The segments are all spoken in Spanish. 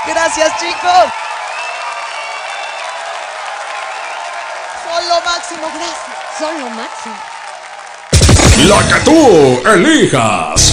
Gracias, chicos. Son lo máximo, gracias. Son lo máximo. La que tú elijas.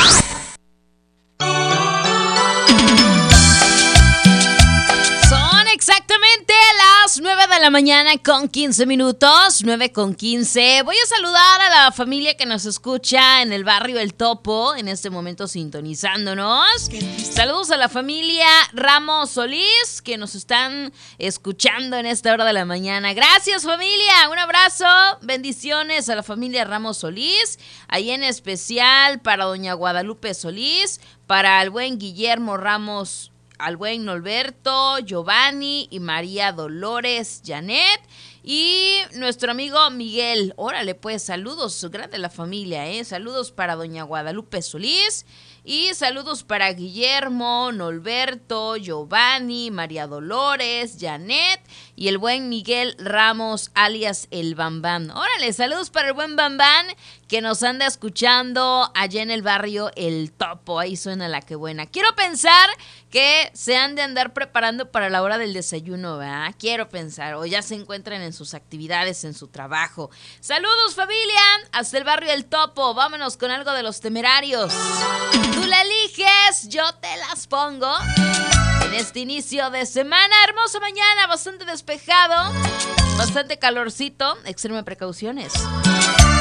Son exactamente las 9 de la mañana con 15 minutos, 9 con 15. Voy a saludar a la familia que nos escucha en el barrio El Topo, en este momento sintonizándonos. Saludos a la familia Ramos Solís, que nos están escuchando en esta hora de la mañana. Gracias, familia, un abrazo, bendiciones a la familia Ramos Solís, ahí en especial para doña Guadalupe Solís, para el buen Guillermo Ramos, al buen Norberto, Giovanni y María Dolores Janet y nuestro amigo Miguel. Órale, pues, saludos, grande la familia, saludos para doña Guadalupe Solís y saludos para Guillermo, Norberto, Giovanni, María Dolores, Janet y el buen Miguel Ramos, alias el Bambán. Órale, saludos para el buen Bambán que nos anda escuchando allá en el barrio El Topo. Ahí suena la que buena. Quiero pensar que se han de andar preparando para la hora del desayuno, ¿verdad? Quiero pensar, o ya se encuentran en sus actividades, en su trabajo. Saludos, familia, hasta el barrio El Topo. Vámonos con algo de Los Temerarios. Tú la eliges, yo te las pongo. En este inicio de semana, hermosa mañana, bastante despejado, bastante calorcito, extrema precauciones.